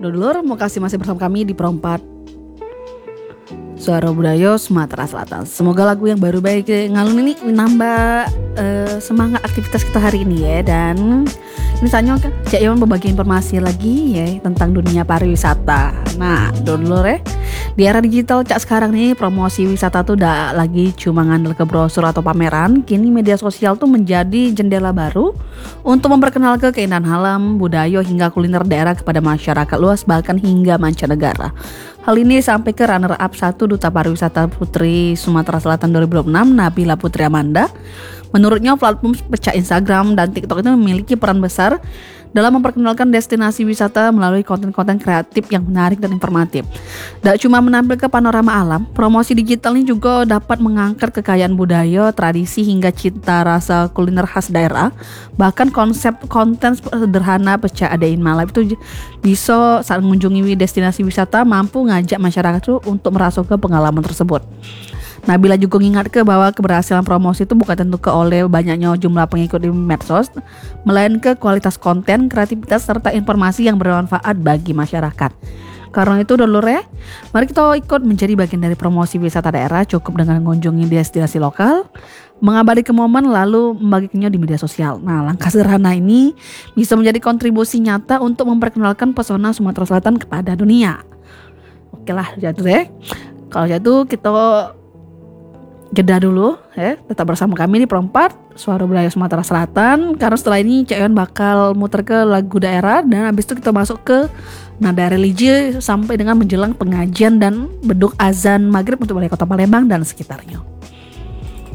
Dulur, mau kasih masih bersama kami di Perompat Suara Budaya Sumatera Selatan. Semoga lagu yang baru baik ngalun ini menambah semangat aktivitas kita hari ini ya. Dan ini saatnya Cak Iwan berbagi informasi lagi ya tentang dunia pariwisata. Nah, dulur ya, di era digital Cak sekarang nih promosi wisata tuh udah lagi cuma ngandel ke brosur atau pameran. Kini media sosial tuh menjadi jendela baru untuk memperkenalkan keindahan alam, budaya hingga kuliner daerah kepada masyarakat luas bahkan hingga mancanegara. Hal ini sampai ke runner-up 1 Duta Pariwisata Putri Sumatera Selatan 2026, Nabila Putri Amanda. Menurutnya platform pecah Instagram dan TikTok itu memiliki peran besar dalam memperkenalkan destinasi wisata melalui konten-konten kreatif yang menarik dan informatif. Tidak cuma menampilkan panorama alam, promosi digital ini juga dapat mengangkat kekayaan budaya, tradisi hingga cita rasa kuliner khas daerah. Bahkan konsep konten sederhana pecah adain malam itu bisa saat mengunjungi destinasi wisata mampu ngajak masyarakat itu untuk merasakan pengalaman tersebut. Nabila juga mengingatkan bahwa keberhasilan promosi itu bukan tentu oleh banyaknya jumlah pengikut di medsos, melainkan kualitas konten, kreativitas, serta informasi yang bermanfaat bagi masyarakat. Karena itu dulur ya, mari kita ikut menjadi bagian dari promosi wisata daerah cukup dengan mengunjungi destinasi lokal, mengabadikan momen lalu membagikannya di media sosial. Nah, langkah sederhana ini bisa menjadi kontribusi nyata untuk memperkenalkan pesona Sumatera Selatan kepada dunia. Oke lah, jatuh ya. Kalau jatuh kita jeda dulu ya, tetap bersama kami di Perompat Suara Budaya Sumatera Selatan. Karena setelah ini Cak Iwan bakal muter ke lagu daerah dan habis itu kita masuk ke nada religi sampai dengan menjelang pengajian dan beduk azan maghrib untuk wilayah Kota Palembang dan sekitarnya.